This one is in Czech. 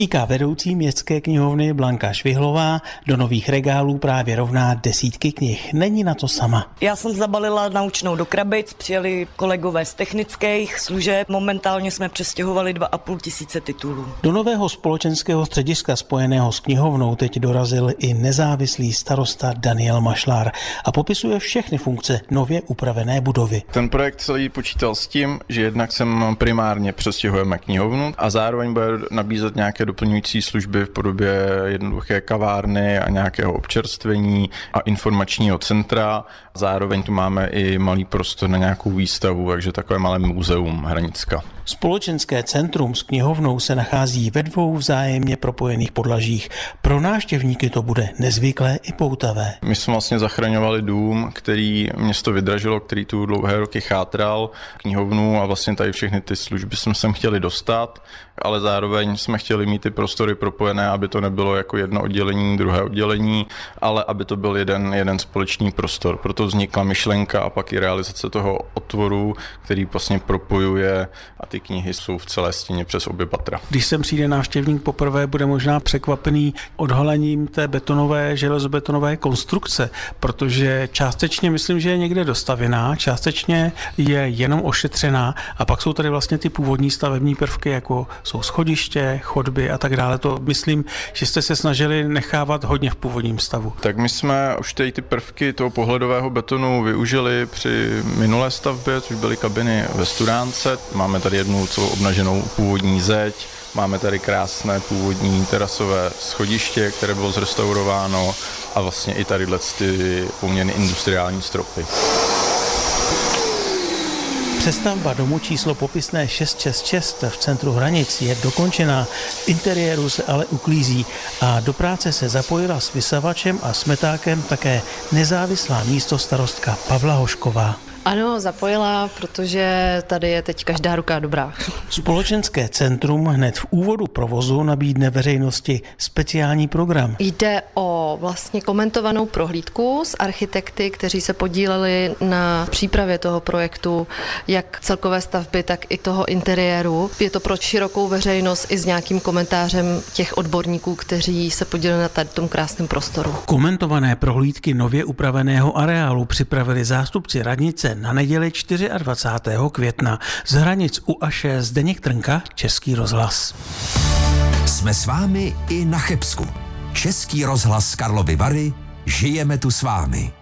říká vedoucí městské knihovny Blanka Švihlová, do nových regálů právě rovná desítky knih. Není na to sama. Já jsem zabalila naučnou do krabic, přijeli kolegové z technických služeb, momentálně jsme přestěhovali 2,5 tisíce titulů. Do nového společenského střediska spojeného s knihovnou teď dorazil i nezávislý starosta Daniel Mašlár a popisuje všechny funkce nově upravené budovy. Ten projekt celý počítal s tím, že jednak sem primárně přestěhujeme knihovnu a zároveň bude nabízet nějaké doplňující služby v podobě jednoduché kavárny a nějakého občerstvení a informačního centra. Zároveň tu máme i malý prostor na nějakou výstavu, takže takové malé muzeum Hranicka. Společenské centrum s knihovnou se nachází ve 2 vzájemně propojených podlažích. Pro návštěvníky to bude nezvyklé i poutavé. My jsme vlastně zachraňovali dům, který město vydražilo, který tu dlouhé roky chátral, knihovnu a vlastně tady všechny ty služby jsme sem chtěli dostat, ale zároveň jsme chtěli mít ty prostory propojené, aby to nebylo jako jedno oddělení, druhé oddělení, ale aby to byl jeden společný prostor. Proto vznikla myšlenka a pak i realizace toho otvoru, který vlastně propojuje a ty knihy jsou v celé stěně přes obě patra. Když sem přijde návštěvník poprvé, bude možná překvapený odhalením té betonové, železobetonové konstrukce, protože částečně myslím, že je někde dostavěná, částečně je jenom ošetřená a pak jsou tady vlastně ty původní stavební prvky, jako jsou schodiště, chodby a tak dále. To myslím, že jste se snažili nechávat hodně v původním stavu. Tak my jsme už ty prvky toho pohledového betonu využili při minulé stavbě, což byly kabiny ve Studánce. Máme tady jednu celou obnaženou původní zeď, máme tady krásné původní terasové schodiště, které bylo zrestaurováno a vlastně i tady ty poměrně industriální stropy. Přestavba domu číslo popisné 666 v centru Hranic je dokončená, v interiéru se ale uklízí a do práce se zapojila s vysavačem a smetákem také nezávislá místostarostka Pavla Hošková. Ano, zapojila, protože tady je teď každá ruka dobrá. Společenské centrum hned v úvodu provozu nabídne veřejnosti speciální program. Jde o vlastně komentovanou prohlídku s architekty, kteří se podíleli na přípravě toho projektu, jak celkové stavby, tak i toho interiéru. Je to pro širokou veřejnost i s nějakým komentářem těch odborníků, kteří se podíleli na tady tom krásném prostoru. Komentované prohlídky nově upraveného areálu připravili zástupci radnice na neděli 24. května. Z Hranic u A6 Zdeněk Trnka, Český rozhlas. Jsme s vámi i na Chebsku. Český rozhlas Karlovy Vary, žijeme tu s vámi.